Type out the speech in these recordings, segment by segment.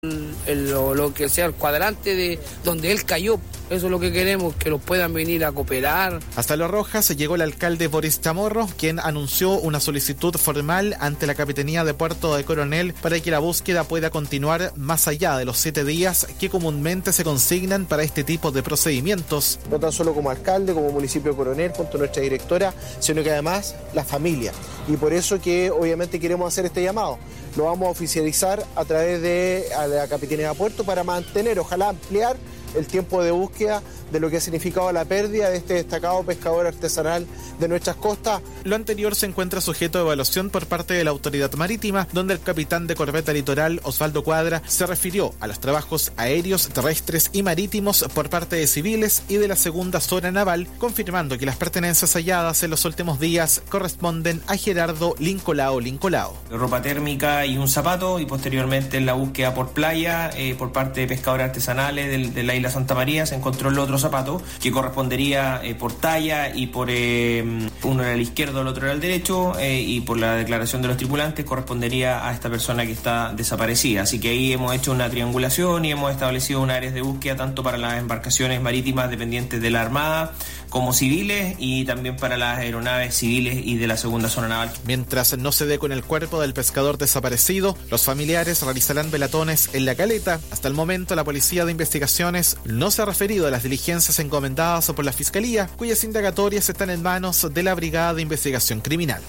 lo que sea el cuadrante de donde él cayó. Eso es lo que queremos, que los puedan venir a cooperar. Hasta Los Rojas llegó el alcalde Boris Chamorro, quien anunció una solicitud formal ante la Capitanía de Puerto de Coronel para que la búsqueda pueda continuar más allá de los 7 días que comúnmente se consignan para este tipo de procedimientos. No tan solo como alcalde, como municipio de Coronel, junto a nuestra directora, sino que además la familia. Y por eso que obviamente queremos hacer este llamado. Lo vamos a oficializar a través de la Capitanía de Puerto para mantener, ojalá ampliar el tiempo de búsqueda de lo que ha significado la pérdida de este destacado pescador artesanal de nuestras costas. Lo anterior se encuentra sujeto a evaluación por parte de la autoridad marítima, donde el capitán de corbeta litoral, Osvaldo Cuadra, se refirió a los trabajos aéreos, terrestres y marítimos por parte de civiles y de la segunda zona naval, confirmando que las pertenencias halladas en los últimos días corresponden a Gerardo Lincolao. Ropa térmica y un zapato, y posteriormente en la búsqueda por playa, por parte de pescadores artesanales de la isla Santa María, se encontró el otro zapato que correspondería por talla y por uno era el izquierdo, el otro era el derecho, y por la declaración de los tripulantes correspondería a esta persona que está desaparecida. Así que ahí hemos hecho una triangulación y hemos establecido unas áreas de búsqueda tanto para las embarcaciones marítimas dependientes de la Armada como civiles, y también para las aeronaves civiles y de la segunda zona naval. Mientras no se dé con el cuerpo del pescador desaparecido, los familiares realizarán velatones en La Caleta. Hasta el momento, la Policía de Investigaciones no se ha referido a las diligencias encomendadas por la Fiscalía, cuyas indagatorias están en manos de la Brigada de Investigación Criminal.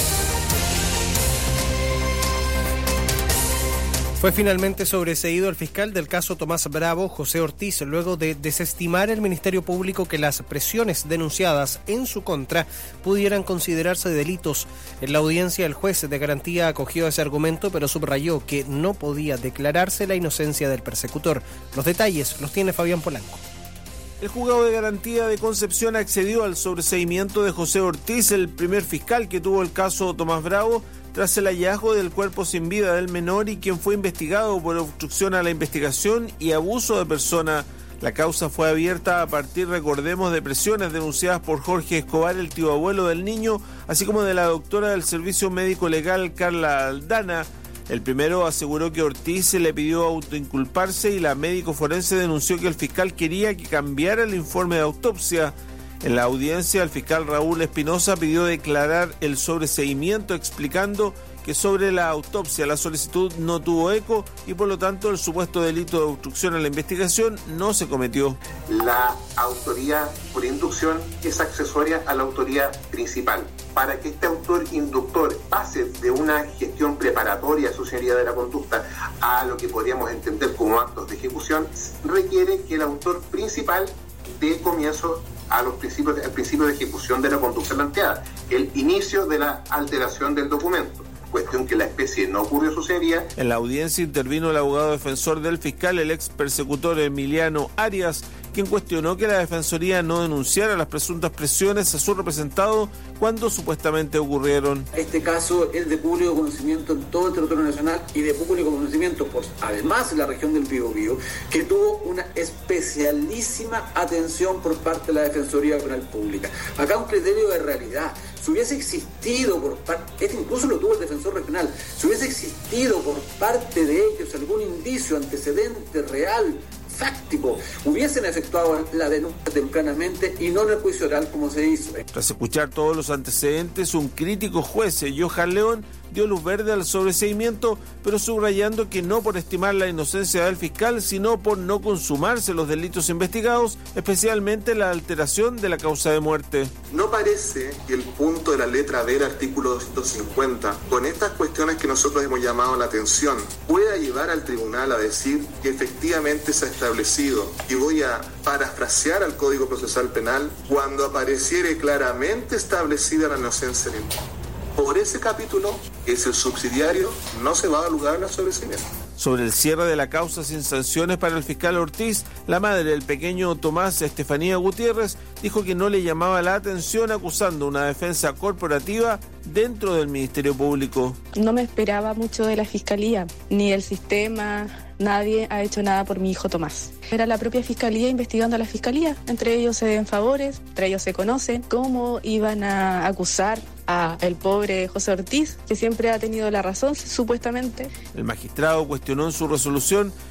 Fue finalmente sobreseído el fiscal del caso Tomás Bravo, José Ortiz, luego de desestimar el Ministerio Público que las presiones denunciadas en su contra pudieran considerarse delitos. En la audiencia, el juez de garantía acogió ese argumento, pero subrayó que no podía declararse la inocencia del persecutor. Los detalles los tiene Fabián Polanco. El juzgado de garantía de Concepción accedió al sobreseimiento de José Ortiz, el primer fiscal que tuvo el caso Tomás Bravo, tras el hallazgo del cuerpo sin vida del menor y quien fue investigado por obstrucción a la investigación y abuso de persona. La causa fue abierta a partir, recordemos, de presiones denunciadas por Jorge Escobar, el tío abuelo del niño, así como de la doctora del Servicio Médico Legal, Carla Aldana. El primero aseguró que Ortiz se le pidió autoinculparse y la médico forense denunció que el fiscal quería que cambiara el informe de autopsia. En la audiencia, el fiscal Raúl Espinosa pidió declarar el sobreseimiento, explicando que sobre la autopsia la solicitud no tuvo eco y por lo tanto el supuesto delito de obstrucción a la investigación no se cometió. La autoría por inducción es accesoria a la autoría principal. Para que este autor inductor pase de una gestión preparatoria, su señoría de la conducta, a lo que podríamos entender como actos de ejecución, requiere que el autor principal dé comienzo al principio de ejecución de la conducta planteada, el inicio de la alteración del documento, cuestión que la especie no ocurrió, su señoría. En la audiencia intervino el abogado defensor del fiscal, el ex persecutor Emiliano Arias, quien cuestionó que la Defensoría no denunciara las presuntas presiones a su representado cuando supuestamente ocurrieron. Este caso es de público conocimiento en todo el territorio nacional y de público conocimiento, por además en la región del Biobío, que tuvo una especialísima atención por parte de la Defensoría Penal Pública. Acá un criterio de realidad. Si hubiese existido por parte, este incluso lo tuvo el defensor regional, si hubiese existido por parte de ellos algún indicio, antecedente real, fáctico, hubiesen efectuado la denuncia tempranamente y no en el juicio oral como se hizo. Tras escuchar todos los antecedentes, un crítico juez, Johan León, dio luz verde al sobreseimiento, pero subrayando que no por estimar la inocencia del fiscal, sino por no consumarse los delitos investigados, especialmente la alteración de la causa de muerte. No parece que el punto de la letra B del artículo 250, con estas cuestiones que nosotros hemos llamado la atención, pueda llevar al tribunal a decir que efectivamente se ha establecido, y voy a parafrasear al Código Procesal Penal, cuando apareciere claramente establecida la inocencia del imputado. Por ese capítulo, que es el subsidiario, no se va a dar lugar al sobreseimiento. Sobre el cierre de la causa sin sanciones para el fiscal Ortiz, la madre del pequeño Tomás, Estefanía Gutiérrez, dijo que no le llamaba la atención, acusando una defensa corporativa dentro del Ministerio Público. No me esperaba mucho de la Fiscalía, ni del sistema. Nadie ha hecho nada por mi hijo Tomás. Era la propia Fiscalía investigando a la Fiscalía. Entre ellos se den favores, entre ellos se conocen. ¿Cómo iban a acusar a el pobre José Ortiz, que siempre ha tenido la razón, supuestamente? El magistrado cuestionó en su resolución